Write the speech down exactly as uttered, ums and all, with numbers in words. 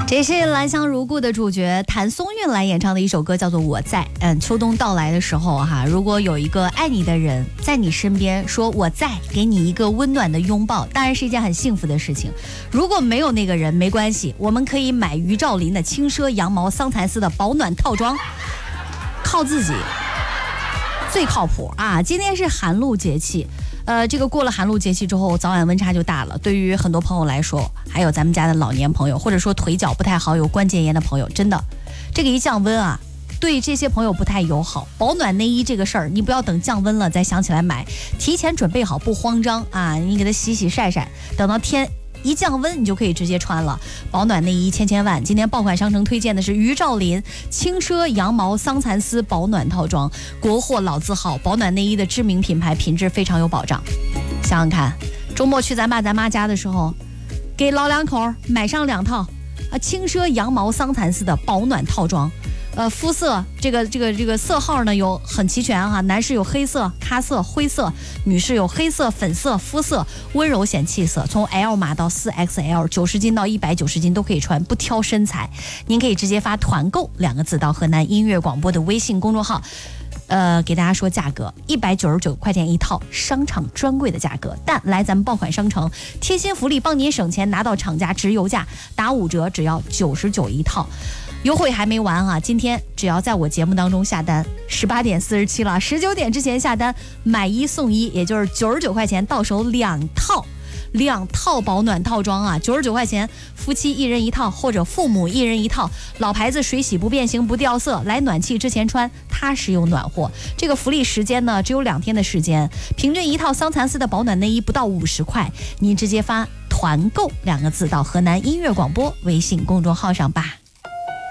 这是兰香如故的主角谭松韵来演唱的一首歌，叫做《我在》。嗯，秋冬到来的时候哈，如果有一个爱你的人在你身边说我在，给你一个温暖的拥抱，当然是一件很幸福的事情。如果没有那个人没关系，我们可以买于兆林的轻奢羊毛桑蚕丝的保暖套装，靠自己最靠谱啊！今天是寒露节气。呃，这个过了寒露节气之后，早晚温差就大了。对于很多朋友来说，还有咱们家的老年朋友，或者说腿脚不太好、有关节炎的朋友，真的，这个一降温啊，对这些朋友不太友好。保暖内衣这个事儿，你不要等降温了再想起来买，提前准备好，不慌张啊，你给它洗洗晒晒，等到天一降温，你就可以直接穿了。保暖内衣千千万，今天爆款商城推荐的是于兆林轻奢羊毛桑蚕丝保暖套装，国货老字号，保暖内衣的知名品牌，品质非常有保障。想想看，周末去咱爸咱妈家的时候，给老两口买上两套啊轻奢羊毛桑蚕丝的保暖套装。呃，肤色这个这个这个色号呢有很齐全哈，男士有黑色、咖色、灰色，女士有黑色、粉色、肤色，温柔显气色，从 L 码到 四 X L， 九十斤到一百九十斤都可以穿，不挑身材。您可以直接发团购两个字到河南音乐广播的微信公众号，呃，给大家说价格，一百九十九块钱一套，商场专柜的价格。但来咱们爆款商城，贴心福利，帮您省钱，拿到厂家直邮价，打五折，只要九十九一套。优惠还没完啊！今天只要在我节目当中下单，十八点四十七了，十九点之前下单，买一送一，也就是九十九块钱到手两套，两套保暖套装啊，九十九块钱，夫妻一人一套或者父母一人一套，老牌子，水洗不变形不掉色，来暖气之前穿，踏实又暖和。这个福利时间呢，只有两天的时间，平均一套桑蚕丝的保暖内衣不到五十块，您直接发团购两个字到河南音乐广播微信公众号上吧。